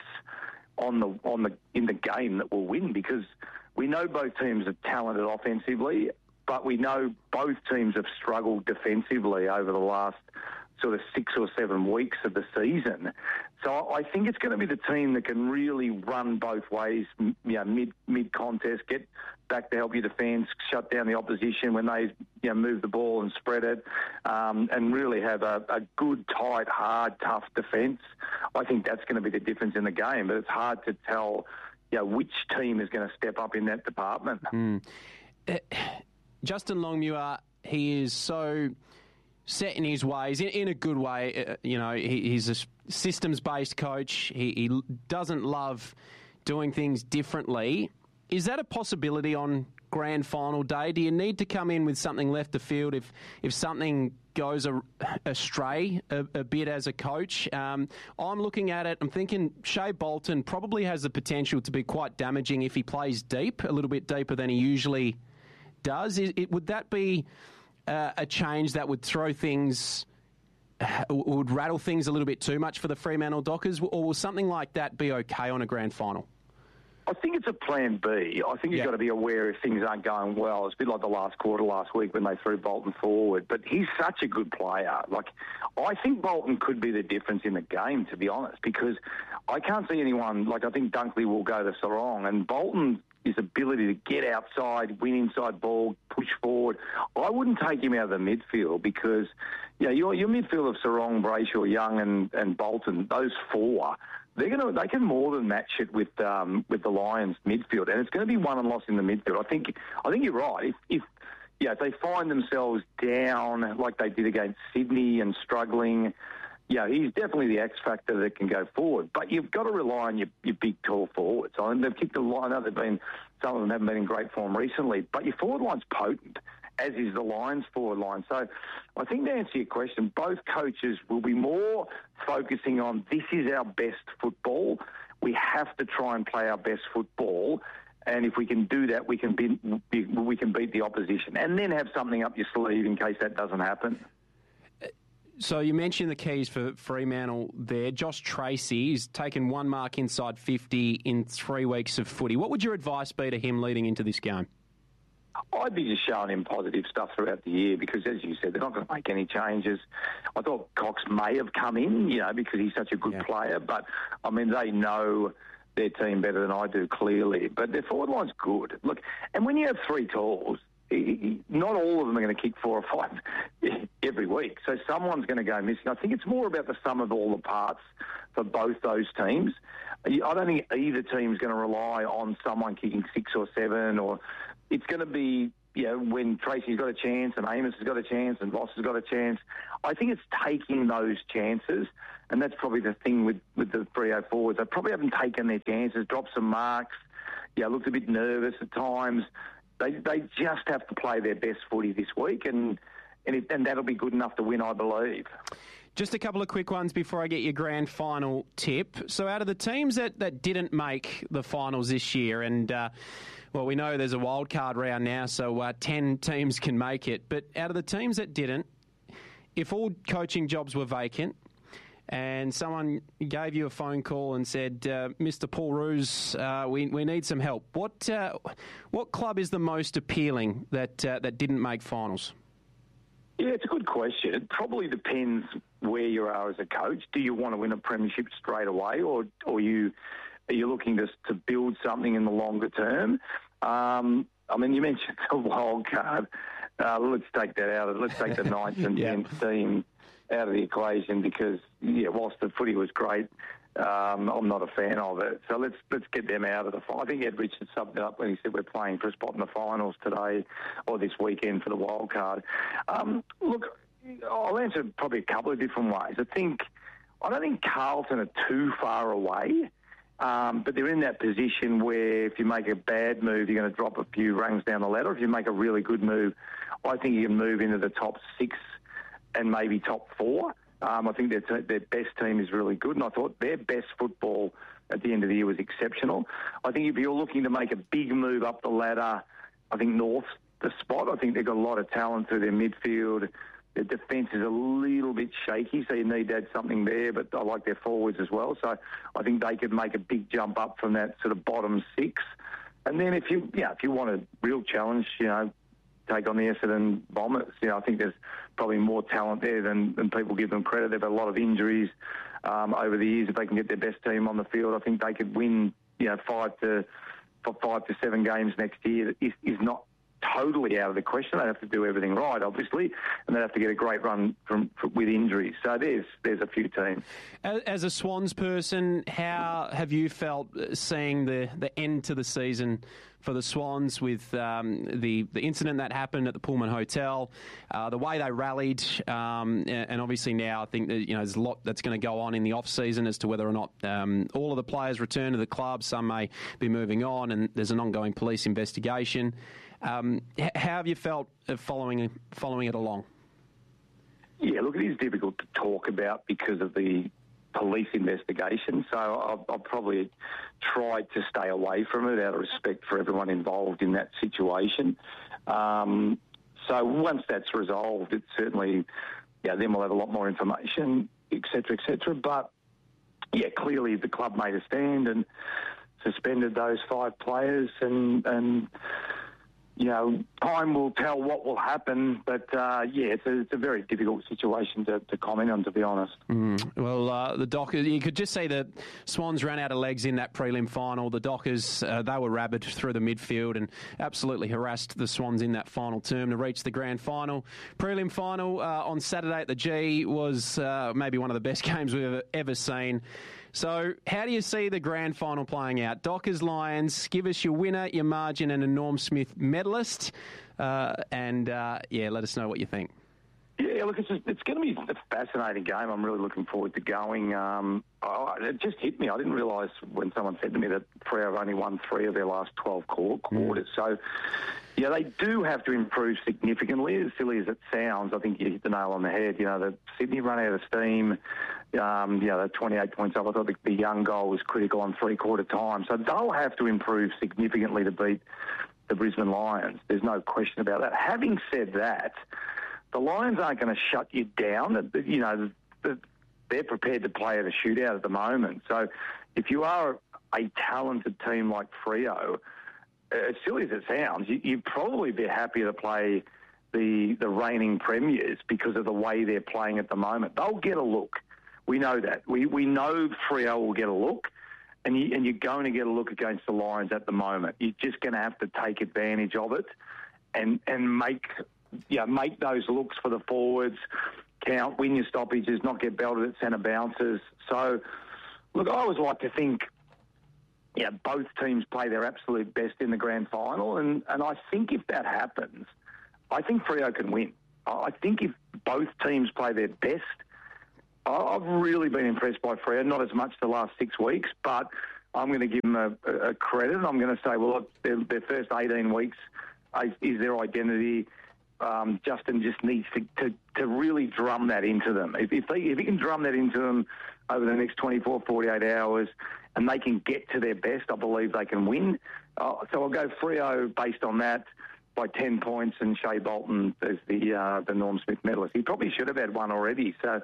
on the on the in the game that will win, because we know both teams are talented offensively, but we know both teams have struggled defensively over the last sort of six or seven weeks of the season. So I think it's going to be the team that can really run both ways, you know, mid mid contest, get back to help your defence, shut down the opposition when they you know move the ball and spread it, um, and really have a, a good, tight, hard, tough defence. I think that's going to be the difference in the game, but it's hard to tell, you know, which team is going to step up in that department. Mm. Uh, Justin Longmuir, he is so set in his ways, in, in a good way. Uh, you know, he, he's a systems-based coach. He, he doesn't love doing things differently. Is that a possibility on grand final day? Do you need to come in with something left of field if, if something goes a, astray a, a bit as a coach? Um, I'm looking at it, I'm thinking Shea Bolton probably has the potential to be quite damaging if he plays deep, a little bit deeper than he usually does. Is, it, would that be uh, a change that would throw things, uh, would rattle things a little bit too much for the Fremantle Dockers, or will something like that be okay on a grand final? I think it's a plan B. I think you've yeah. got to be aware if things aren't going well. It's a bit like the last quarter last week when they threw Bolton forward. But he's such a good player. Like, I think Bolton could be the difference in the game, to be honest, because I can't see anyone, like I think Dunkley will go to Sarong, and Bolton, his ability to get outside, win inside ball, push forward. I wouldn't take him out of the midfield because, you know, your, your midfield of Sarong, Brayshaw, Young and, and Bolton, those four, they're gonna they can more than match it with um, with the Lions midfield, and it's going to be won and lost in the midfield. I think I think you're right. If, if yeah, if they find themselves down like they did against Sydney and struggling, yeah, he's definitely the X factor that can go forward. But you've got to rely on your, your big tall forwards. I mean, they've kicked the line out. They've been some of them haven't been in great form recently, but your forward line's potent, as is the Lions forward line. So I think to answer your question, both coaches will be more focusing on this is our best football. We have to try and play our best football, and if we can do that, we can be, we can beat the opposition, and then have something up your sleeve in case that doesn't happen. So you mentioned the keys for Fremantle there. Josh Tracy has taken one mark inside fifty in three weeks of footy. What would your advice be to him leading into this game? I'd be just showing him positive stuff throughout the year because, as you said, they're not going to make any changes. I thought Cox may have come in, you know, because he's such a good yeah. player. But, I mean, they know their team better than I do, clearly. But their forward line's good. Look, and when you have three talls, not all of them are going to kick four or five every week. So someone's going to go missing. I think it's more about the sum of all the parts for both those teams. I don't think either team's going to rely on someone kicking six or seven, or it's going to be, you know, when Tracy's got a chance and Amos has got a chance and Voss has got a chance. I think it's taking those chances, and that's probably the thing with, with the Freo forwards. They probably haven't taken their chances, dropped some marks, yeah, looked a bit nervous at times. They they just have to play their best footy this week, and and, it, and that'll be good enough to win, I believe. Just a couple of quick ones before I get your grand final tip. So out of the teams that, that didn't make the finals this year, and, uh, well, we know there's a wild card round now, so uh, ten teams can make it. But out of the teams that didn't, if all coaching jobs were vacant and someone gave you a phone call and said, uh, Mister Paul Roos, uh, we, we need some help, what uh, what club is the most appealing that uh, that didn't make finals? Yeah, it's a good question. It probably depends where you are as a coach. Do you want to win a premiership straight away, or or you are you looking to to build something in the longer term? Um, I mean, you mentioned the wild card. Uh, let's take that out. Let's take the ninth and yeah. tenth team out of the equation because, yeah, whilst the footy was great, um, I'm not a fan of it. So let's let's get them out of the final. I think Ed Richards summed it up when he said we're playing for a spot in the finals today or this weekend for the wild card. Um, look, I'll answer probably a couple of different ways. I think I don't think Carlton are too far away, um, but they're in that position where if you make a bad move, you're going to drop a few rungs down the ladder. If you make a really good move, I think you can move into the top six and maybe top four. Um, I think their, t- their best team is really good, and I thought their best football at the end of the year was exceptional. I think if you're looking to make a big move up the ladder, I think North's the spot. I think they've got a lot of talent through their midfield. Their defence is a little bit shaky, so you need to add something there, but I like their forwards as well. So I think they could make a big jump up from that sort of bottom six. And then if you, yeah, if you want a real challenge, you know, take on the Essendon Bombers. You know, I think there's probably more talent there than, than people give them credit. They've had a lot of injuries um, over the years. If they can get their best team on the field, I think they could win, you know, five to five to seven games next year. Is, is not totally out of the question. They have to do everything right, obviously, and they have to get a great run from, from with injuries. So there's there's a few teams. As, as a Swans person, how have you felt seeing the, the end to the season for the Swans with um, the the incident that happened at the Pullman Hotel, uh, the way they rallied, um, and, and obviously now I think that, you know, there's a lot that's going to go on in the off season as to whether or not um, all of the players return to the club. Some may be moving on, and there's an ongoing police investigation. Um, how have you felt following following it along? Yeah, look, it is difficult to talk about because of the police investigation, so I've, I've probably tried to stay away from it out of respect for everyone involved in that situation. Um, so once that's resolved, it certainly, yeah, then we'll have a lot more information, et cetera, et cetera. But, yeah, clearly the club made a stand and suspended those five players and... and you know, time will tell what will happen, but uh, yeah, it's a, it's a very difficult situation to, to comment on, to be honest. Mm. Well, uh, the Dockers, you could just see the Swans ran out of legs in that prelim final. The Dockers, uh, they were rabid through the midfield and absolutely harassed the Swans in that final term to reach the grand final. Prelim final uh, on Saturday at the G was uh, maybe one of the best games we've ever, ever seen. So how do you see the grand final playing out? Dockers Lions, give us your winner, your margin and a Norm Smith medalist. Uh, and, uh, yeah, let us know what you think. Yeah, look, it's, just, it's going to be a fascinating game. I'm really looking forward to going. Um, oh, it just hit me. I didn't realise when someone said to me that Freo have only won three of their last twelve quarters. Mm. So, yeah, they do have to improve significantly. As silly as it sounds, I think you hit the nail on the head. You know, the Sydney run out of steam. Um, you know, they're twenty-eight points up. I thought the, the young goal was critical on three-quarter time. So they'll have to improve significantly to beat the Brisbane Lions. There's no question about that. Having said that, the Lions aren't going to shut you down. You know, they're prepared to play at a shootout at the moment. So if you are a talented team like Freo, as silly as it sounds, you'd probably be happier to play the the reigning premiers because of the way they're playing at the moment. They'll get a look. We know that. We we know Freo will get a look, and, you, and you're going to get a look against the Lions at the moment. You're just going to have to take advantage of it and and make... Yeah, make those looks for the forwards, count, win your stoppages, not get belted at centre bounces. So, look, I always like to think, yeah, both teams play their absolute best in the grand final, and, and I think if that happens, I think Freo can win. I think if both teams play their best, I've really been impressed by Freo, not as much the last six weeks, but I'm going to give them a, a credit. I'm going to say, well, look, their, their first eighteen weeks is their identity. Um, Justin just needs to, to, to really drum that into them. If, if, they, if he can drum that into them over the next twenty-four, forty-eight hours and they can get to their best, I believe they can win. Uh, so I'll go Freo based on that by ten points and Shea Bolton as the uh, the Norm Smith medalist. He probably should have had one already, so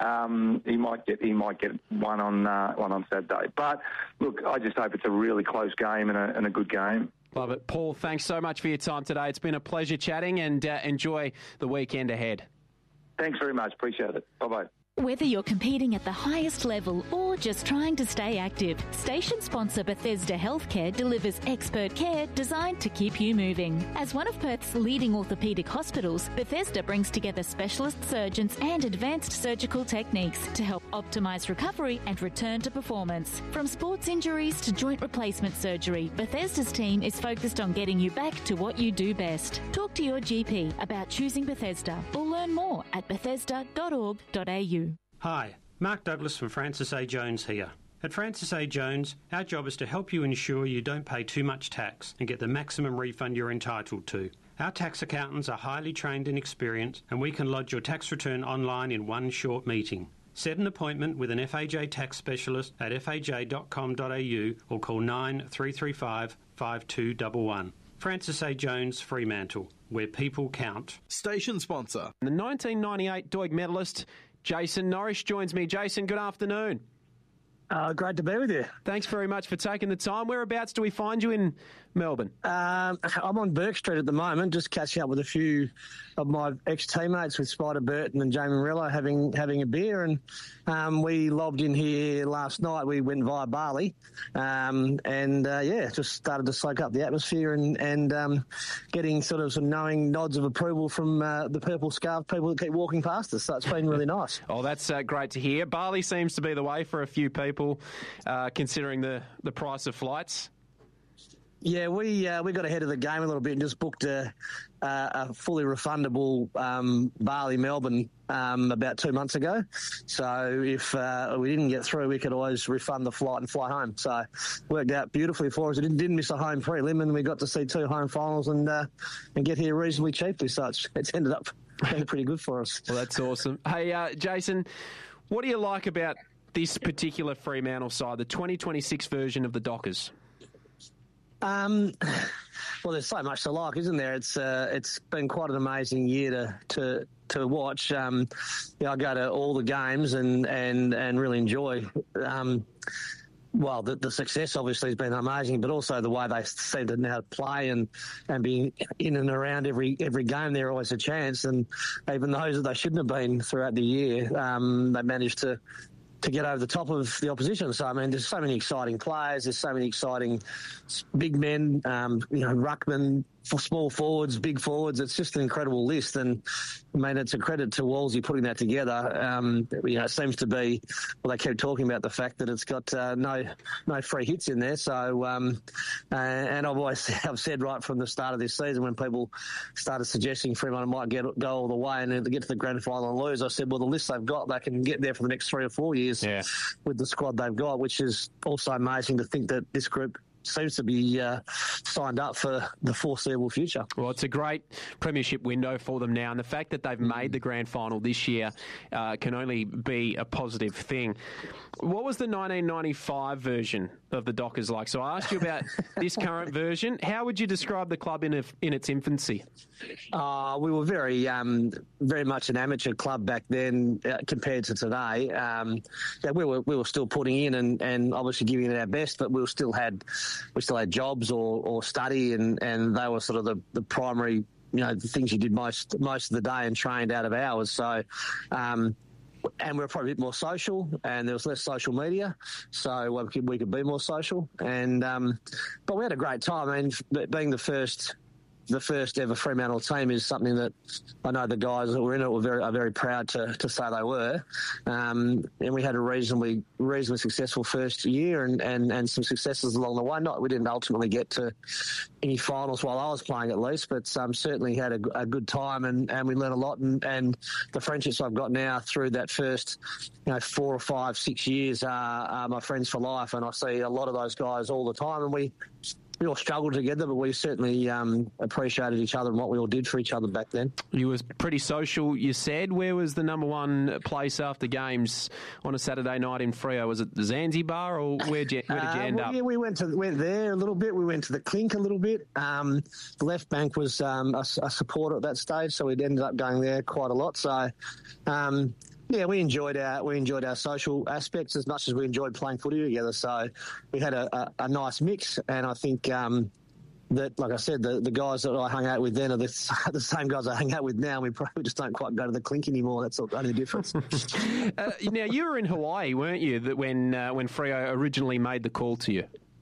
um, he might get he might get one on uh, one on Saturday. But look, I just hope it's a really close game and a, and a good game. Love it. Paul, thanks so much for your time today. It's been a pleasure chatting, and uh, enjoy the weekend ahead. Thanks very much. Appreciate it. Bye-bye. Whether you're competing at the highest level or just trying to stay active, station sponsor Bethesda Healthcare delivers expert care designed to keep you moving. As one of Perth's leading orthopaedic hospitals, Bethesda brings together specialist surgeons and advanced surgical techniques to help optimise recovery and return to performance. From sports injuries to joint replacement surgery, Bethesda's team is focused on getting you back to what you do best. Talk to your G P about choosing Bethesda or learn more at bethesda dot org dot a u. Hi, Mark Douglas from Francis A. Jones here. At Francis A. Jones, our job is to help you ensure you don't pay too much tax and get the maximum refund you're entitled to. Our tax accountants are highly trained and experienced, and we can lodge your tax return online in one short meeting. Set an appointment with an F A J tax specialist at f a j dot com dot a u or call nine three three five, five two one one. Francis A. Jones, Fremantle. where people count. Station sponsor. The nineteen ninety-eight Doig medalist, Jason Norris, joins me. Jason, good afternoon. Uh, great to be with you. Thanks very much for taking the time. Whereabouts do we find you in Melbourne? Um, I'm on Burke Street at the moment, just catching up with a few of my ex-teammates with Spider Burton and Jamie Morello having having a beer. And um, we lobbed in here last night. We went via Bali um, and, uh, yeah, just started to soak up the atmosphere and, and um, getting sort of some knowing nods of approval from uh, the purple scarf people that keep walking past us. So it's been really nice. Oh, that's uh, great to hear. Bali seems to be the way for a few people, uh, considering the, the price of flights. Yeah, we uh, we got ahead of the game a little bit and just booked a, uh, a fully refundable um, Bali Melbourne um, about two months ago. So if uh, we didn't get through, we could always refund the flight and fly home. So worked out beautifully for us. It didn't, didn't miss a home prelim, and we got to see two home finals and uh, and get here reasonably cheaply. So it's, it's ended up being pretty good for us. Well, that's awesome. Hey, uh, Jason, what do you like about this particular Fremantle side, the twenty twenty-six version of the Dockers? Um, well, there's so much to like, isn't there? It's uh, it's been quite an amazing year to to, to watch. Um, you know, I go to all the games and and, and really enjoy. Um, well, the, the success obviously has been amazing, but also the way they seem to now play and, and be in and around every every game. They're always a chance, and even those that they shouldn't have been throughout the year, um, they managed to. to get over the top of the opposition. So, I mean, there's so many exciting players. There's so many exciting big men, um, you know, ruckman, for small forwards, big forwards. It's just an incredible list. And, I mean, it's a credit to Wolsey putting that together. Um, you know, it seems to be, well, they keep talking about the fact that it's got uh, no no free hits in there. So, um, uh, and I've always I've said right from the start of this season when people started suggesting Fremantle might get go all the way and then to get to the grand final and lose, I said, well, the list they've got, they can get there for the next three or four years yeah. with the squad they've got, which is also amazing to think that this group seems to be uh, signed up for the foreseeable future. Well, it's a great premiership window for them now, and the fact that they've made the grand final this year uh, can only be a positive thing. What was the nineteen ninety-five version of the Dockers like? So I asked you about this current version. How would you describe the club in a, in its infancy? Uh, we were very, um, very much an amateur club back then uh, compared to today. Um, yeah, we were we were still putting in and, and obviously giving it our best, but we still had we still had jobs or, or study, and, and they were sort of the, the primary, you know, the things you did most most of the day and trained out of hours. So. Um, And we were probably a bit more social, and there was less social media, so we could, we could be more social. And um, but we had a great time. I mean, being the first, the first ever Fremantle team is something that I know the guys that were in it were very are very proud to, to say they were. Um, and we had a reasonably reasonably successful first year, and, and, and some successes along the way. Not we didn't ultimately get to any finals while I was playing at least, but um, certainly had a, a good time, and, and we learned a lot. And, and the friendships I've got now through that first, you know, four or five, six years are, are my friends for life, and I see a lot of those guys all the time, and we. We all struggled together, but we certainly um, appreciated each other and what we all did for each other back then. You was pretty social, you said. Where was the number one place after games on a Saturday night in Freo? Was it the Zanzibar, or where'd you, where did you end uh, well, up? Yeah, we went to went there a little bit. We went to the Clink a little bit. Um, the left bank was um, a, a supporter at that stage, so we ended up going there quite a lot. So, um, yeah, we enjoyed our we enjoyed our social aspects as much as we enjoyed playing footy together. So we had a, a, a nice mix, and I think um, that, like I said, the, the guys that I hung out with then are the, the same guys I hang out with now. We probably just don't quite go to the Clink anymore. That's the only difference. uh, now, you were in Hawaii, weren't you, that when uh, when Freo originally made the call to you?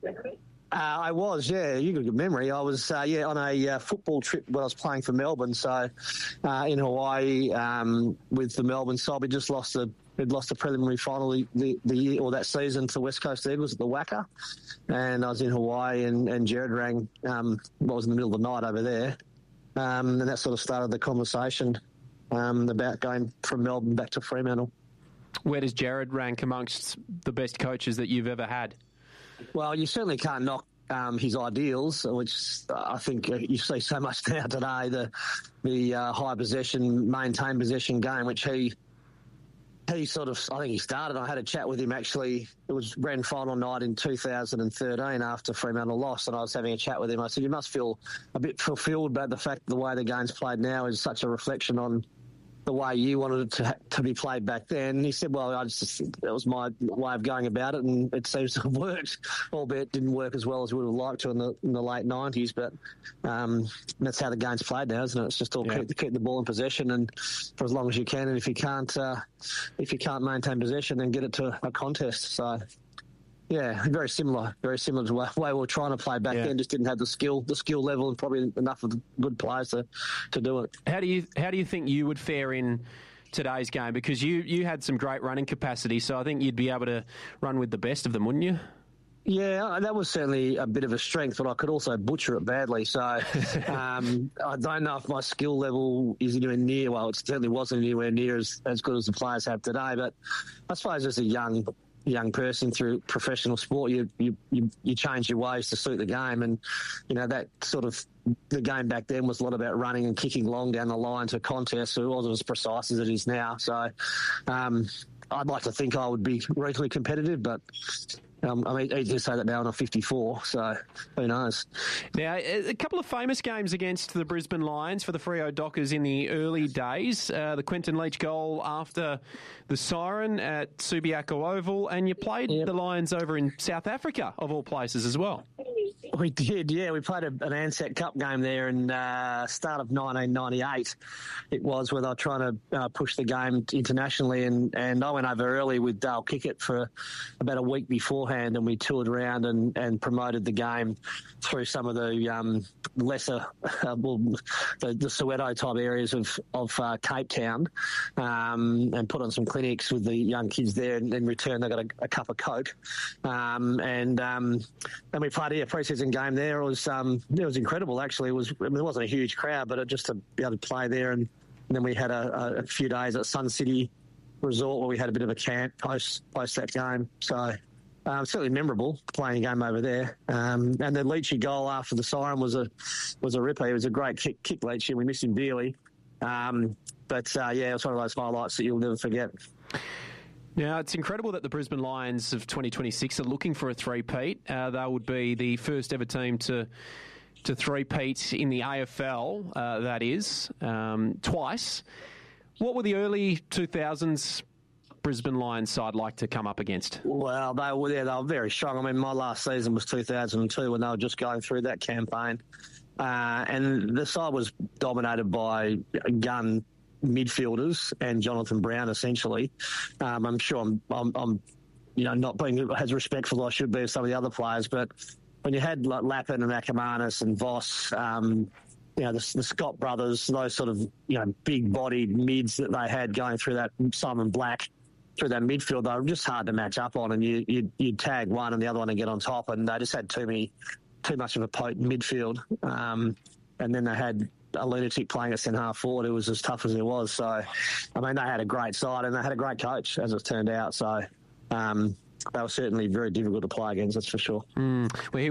Uh, I was, yeah. You got a good memory. I was, uh, yeah, on a uh, football trip when I was playing for Melbourne. So, uh, in Hawaii um, with the Melbourne side, we just lost the we'd lost the preliminary final the, the, the year or that season to West Coast Eagles at the Wacker, and I was in Hawaii, and, and Jared rang. Um, well, I was in the middle of the night over there, um, and that sort of started the conversation um, about going from Melbourne back to Fremantle. Where does Jared rank amongst the best coaches that you've ever had? Well, you certainly can't knock um, his ideals, which I think you see so much now today, the the uh, high possession, maintain possession game, which he he sort of, I think he started. I had a chat with him actually. It was grand final night in two thousand thirteen after Fremantle lost, and I was having a chat with him. I said, you must feel a bit fulfilled about the fact that the way the game's played now is such a reflection on the way you wanted it to, ha- to be played back then. And he said, well, I just, that was my way of going about it, and it seems to have worked, albeit it didn't work as well as we would have liked to in the, in the late nineties, but um, that's how the game's played now, isn't it? It's just all yeah. keep, keep the ball in possession and for as long as you can, and if you can't uh, if you can't maintain possession, then get it to a contest. So, yeah, very similar, very similar to the way we were trying to play back yeah. then. Just didn't have the skill, the skill level, and probably enough of the good players to, to do it. How do you how do you think you would fare in today's game? Because you, you had some great running capacity, so I think you'd be able to run with the best of them, wouldn't you? Yeah, that was certainly a bit of a strength, but I could also butcher it badly. So um, I don't know if my skill level is anywhere near, well, it certainly wasn't anywhere near as, as good as the players have today. But I suppose as a young young person through professional sport, you, you you you change your ways to suit the game, and you know that sort of the game back then was a lot about running and kicking long down the line to contests, so it wasn't as precise as it is now. So um, I'd like to think I would be reasonably competitive, but Um, I mean, easy to say that now, and I'm fifty-four, so who knows? Now, a couple of famous games against the Brisbane Lions for the Freo Dockers in the early days. Uh, the Quentin Leach goal after the siren at Subiaco Oval, and you played yep. the Lions over in South Africa, of all places, as well. We did, yeah. We played a, an Ansett Cup game there in uh, start of nineteen ninety-eight. It was where they were trying to uh, push the game internationally, and, and I went over early with Dale Kickett for about a week beforehand, and we toured around and, and promoted the game through some of the um, lesser, uh, well, the, the Soweto type areas of of uh, Cape Town, um, and put on some clinics with the young kids there. And in return, they got a, a cup of Coke, um, and um, and we played a pre-season game there. It was um, it was incredible. Actually, it was. I mean, it wasn't a huge crowd, but it, just to be able to play there, and, and then we had a, a few days at Sun City Resort where we had a bit of a camp post post that game. So. Um, certainly memorable playing a game over there, um, and the Leachy goal after the siren was a was a ripper. It was a great kick, kick Leachy. We missed him dearly, um, but uh, yeah, it was one of those highlights that you'll never forget. Now, it's incredible that the Brisbane Lions of twenty twenty-six are looking for a three-peat. Uh, they would be the first ever team to to three-peat in the A F L. Uh, that is um, twice. What were the early two thousands? Brisbane Lions side like to come up against? Well, they were yeah, they were very strong. I mean, my last season was two thousand two when they were just going through that campaign, uh, and the side was dominated by gun midfielders and Jonathan Brown essentially. Um, I'm sure I'm, I'm, I'm, you know, not being as respectful as I should be of some of the other players, but when you had like Lappin and Ackermanis and Voss, um, you know, the, the Scott brothers, those sort of, you know, big-bodied mids that they had going through that, Simon Black, through that midfield, they were just hard to match up on, and you you you'd tag one and the other one and get on top, and they just had too many, too much of a potent midfield. Um, and then they had a lunatic playing at centre half forward who was as tough as he was. So, I mean, they had a great side and they had a great coach, as it turned out. So, um, they were certainly very difficult to play against, that's for sure. Mm. Well, he